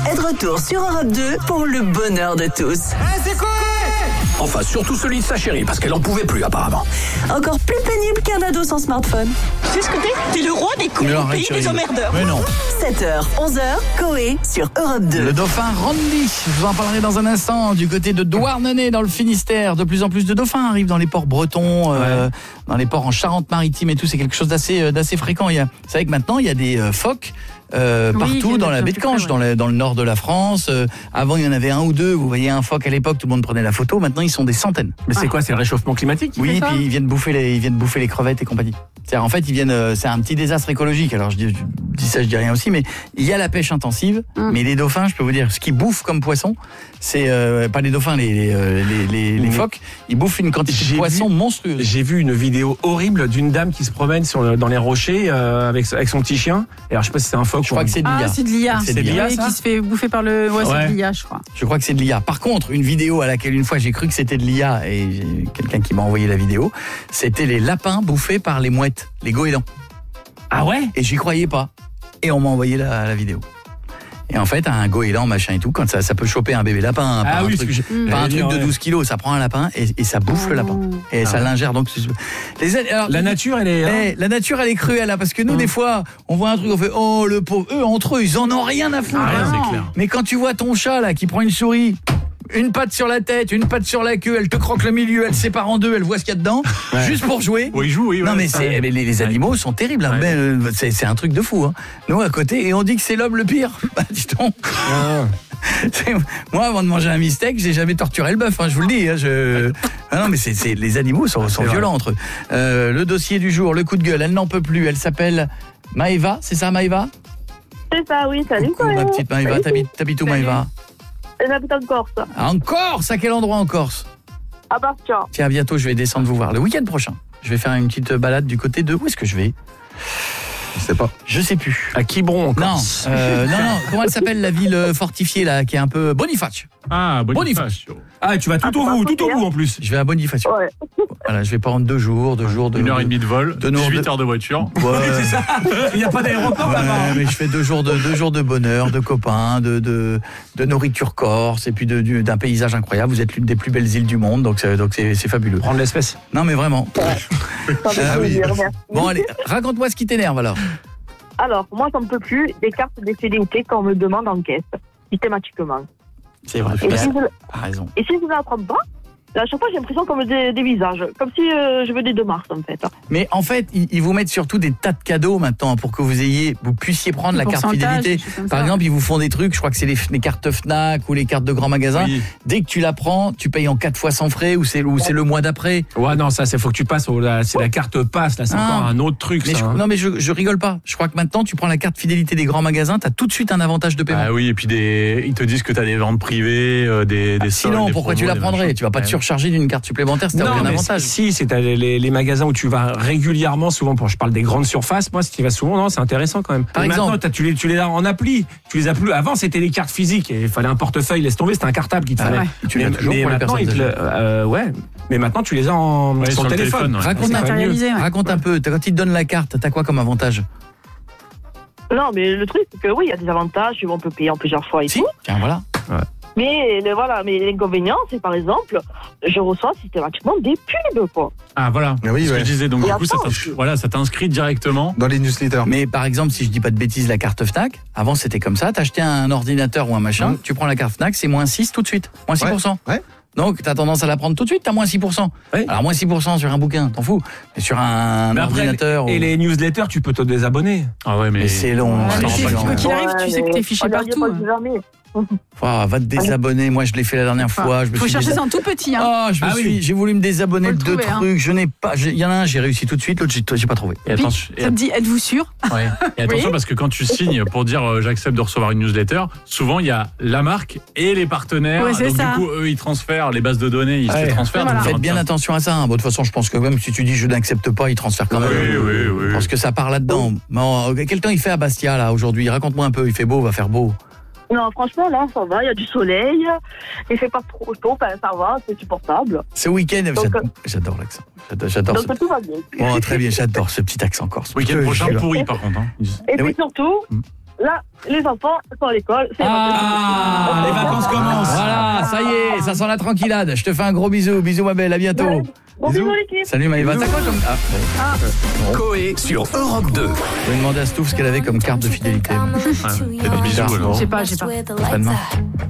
est de retour sur Europe 2 pour le bonheur de tous. C'est quoi? Enfin, surtout celui de sa chérie, parce qu'elle en pouvait plus apparemment. Encore plus pénible qu'un ado sans smartphone. C'est ce que t'es le roi des couilles, pays des emmerdeurs. Mais non. 7h, 11h, Coé sur Europe 2. Le dauphin Randy, je vous en parlerai dans un instant, du côté de Douarnenez dans le Finistère. De plus en plus de dauphins arrivent dans les ports bretons, dans les ports en Charente-Maritime et tout. C'est quelque chose d'assez fréquent. Vous savez que maintenant, il y a des phoques partout dans la baie de Canche, dans le nord de la France. Avant, il y en avait un ou deux. Vous voyez un phoque à l'époque, tout le monde prenait la photo. Maintenant, ils sont des centaines. Mais c'est quoi? C'est le réchauffement climatique? Oui, puis ils viennent bouffer les crevettes et compagnie. C'est-à-dire, en fait, c'est un petit désastre écologique. Alors, je dis ça, je dis rien aussi, mais il y a la pêche intensive. Mais les dauphins, je peux vous dire, ce qu'ils bouffent comme poisson, c'est pas les dauphins, les phoques. Ils bouffent une quantité de poisson monstrueuse. J'ai vu une vidéo horrible d'une dame qui se promène dans les rochers avec son petit chien. Et alors, je sais pas si c'est un phoque. Je crois que c'est de l'IA. Ah, c'est de l'IA. C'est de l'IA, qui se fait bouffer par le... Ouais, c'est de l'IA, je crois. Je crois que c'est de l'IA. Par contre, une vidéo à laquelle une fois j'ai cru que c'était de l'IA et j'ai quelqu'un qui m'a envoyé la vidéo, c'était les lapins bouffés par les mouettes, les goélands. Ah ouais? Et j'y croyais pas. Et on m'a envoyé la vidéo. Et en fait, un goéland, machin et tout, quand ça peut choper un bébé lapin, pas un truc de 12 kilos, ça prend un lapin et ça bouffe le lapin. Et ça l'ingère. Donc, la nature, elle est... la nature, elle est cruelle, là, parce que nous, des fois, on voit un truc, on fait, oh, le pauvre, eux, entre eux, ils en ont rien à foutre. C'est clair. Mais quand tu vois ton chat, là, qui prend une souris, une patte sur la tête, une patte sur la queue, elle te croque le milieu, elle sépare en deux, elle voit ce qu'il y a dedans, juste pour jouer. Oui, il joue, oui. Non, mais les animaux sont terribles. Hein. C'est un truc de fou. Hein. Nous, à côté, et on dit que c'est l'homme le pire. Bah, dis donc. Moi, avant de manger un beefsteak, j'ai jamais torturé le bœuf, hein, je vous le dis. Hein, non, mais les animaux sont violents entre eux. Le dossier du jour, le coup de gueule, elle n'en peut plus. Elle s'appelle Maëva, c'est ça, Maëva? C'est ça, oui, salut. Coucou, ma petite Maëva, t'habites où, Maëva? J'habite en Corse. En Corse? À quel endroit en Corse? À Bastia. Tiens, bientôt, je vais descendre vous voir. Le week-end prochain, je vais faire une petite balade du côté de... Où est-ce que je vais? Je sais pas. Je sais plus. À Quiberon, en Corse. Non. Comment elle s'appelle, la ville fortifiée, là, qui est un peu... Boniface. Ah, Boniface. Ah, tu vas tout au bout en plus. Je vais à Boniface. Ouais. Voilà, je vais prendre 2 jours de... 1h30 de vol, 18 heures de voiture. Ouais. C'est ça. Il n'y a pas d'aéroport là-bas. Mais je fais 2 jours de bonheur, de copains, de nourriture corse, et puis d'un paysage incroyable. Vous êtes l'une des plus belles îles du monde, donc c'est fabuleux. Prendre l'espèce. Non, mais vraiment. Oui. Bon, allez, raconte-moi ce qui t'énerve, alors. Alors, moi, j'en peux plus des cartes de fidélité qu'on me demande en caisse, systématiquement. C'est vrai, tu as raison. Et si je ne la prends pas, à chaque fois, j'ai l'impression qu'on me dévisage. Comme si je venais de Mars, en fait. Mais en fait, ils vous mettent surtout des tas de cadeaux maintenant pour que vous puissiez prendre la carte fidélité. Par exemple, ils vous font des trucs, je crois que c'est les cartes Fnac ou les cartes de grands magasins. Oui. Dès que tu la prends, tu payes en 4 fois sans frais ou c'est le mois d'après. Ouais, non, ça, faut que tu passes. C'est la carte passe, là, c'est encore un autre truc. Mais ça, non, mais je rigole pas. Je crois que maintenant, tu prends la carte fidélité des grands magasins, t'as tout de suite un avantage de paiement. Ah oui, et puis ils te disent que t'as des ventes privées, des sinon, soldes, pourquoi tu la prendrais? Tu vas pas te surcharger d'une carte supplémentaire, c'est un avantage. Si, c'est les magasins où tu vas régulièrement, souvent, je parle des grandes surfaces, moi, si tu y vas souvent, non, c'est intéressant quand même. Par exemple, maintenant, tu les as en appli, tu les as plus. Avant, c'était les cartes physiques, et il fallait un portefeuille, laisse tomber, c'était un cartable qu'il te fallait. Ouais. Tu l'as toujours pour les personnes. Mais maintenant, tu les as sur le téléphone. Raconte un peu, quand ils te donnent la carte, t'as quoi comme avantage? Non, mais le truc, c'est que oui, il y a des avantages, on peut payer en plusieurs fois et tout. Tiens, voilà. Ouais. Mais l'inconvénient, c'est par exemple, je reçois systématiquement des pubs, quoi. Ah voilà, ce que je disais. Donc du coup, ça t'inscrit directement dans les newsletters. Mais par exemple, si je dis pas de bêtises, la carte Fnac, avant c'était comme ça, t'achetais un ordinateur ou un machin, tu prends la carte Fnac, c'est moins 6 tout de suite, moins 6%. Ouais. Donc, t'as tendance à la prendre tout de suite, t'as moins 6%. Oui. Alors, moins 6% sur un bouquin, t'en fous. Mais sur un ordinateur... Et les newsletters, tu peux te désabonner. Ah ouais, mais c'est long. Quoi qu'il arrive, tu sais que t'es fiché partout. Va te désabonner. Moi, je l'ai fait la dernière fois. Faut chercher ça en tout petit. Hein. J'ai voulu me désabonner de 2 trucs. Je n'ai pas. Il y en a un, j'ai réussi tout de suite. L'autre, j'ai pas trouvé. Et attention, ça te dit, êtes-vous sûr? Ouais. Et attention, parce que quand tu signes pour dire j'accepte de recevoir une newsletter, souvent il y a la marque et les partenaires. Ouais, donc ça. Du coup, eux, ils transfèrent les bases de données, ils se transfèrent. Voilà. Faites bien attention à ça. Bon, de toute façon, je pense que même si tu dis je n'accepte pas, ils transfèrent quand même. Oui. Parce que ça part là-dedans. Quel temps il fait à Bastia là aujourd'hui? Raconte-moi un peu. Il fait beau, va faire beau. Non, franchement, là, ça va, il y a du soleil, il fait pas trop chaud, ça va, c'est supportable. Ce week-end, j'adore l'accent. J'adore donc tout va bien. Bon, très bien, j'adore ce petit accent corse. Week-end prochain pourri, par contre. Hein. Et puis surtout, là, les enfants sont à l'école. Les vacances commencent. Voilà, ça y est, ça sent la tranquillade. Je te fais un gros bisou. Bisous ma belle, à bientôt. Ouais. Bon bisous l'équipe. Salut Maëva, t'as quoi comme... Coé sur Europe 2. Je vais demander à Stouff ce qu'elle avait comme carte de fidélité. Des bisous alors. J'ai pas. Pas demain.